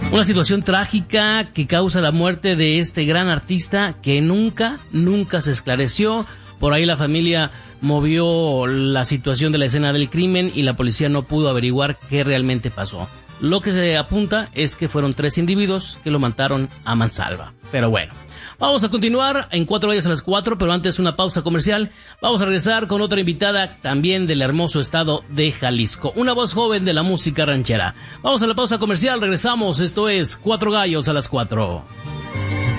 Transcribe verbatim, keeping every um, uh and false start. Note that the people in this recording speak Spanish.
Una situación trágica que causa la muerte de este gran artista que nunca, nunca se esclareció. Por ahí la familia movió la situación de la escena del crimen y la policía no pudo averiguar qué realmente pasó. Lo que se apunta es que fueron tres individuos que lo mataron a mansalva. Pero bueno, vamos a continuar en Cuatro Gallos a las Cuatro, pero antes una pausa comercial. Vamos a regresar con otra invitada también del hermoso estado de Jalisco, una voz joven de la música ranchera. Vamos a la pausa comercial, regresamos. Esto es Cuatro Gallos a las Cuatro.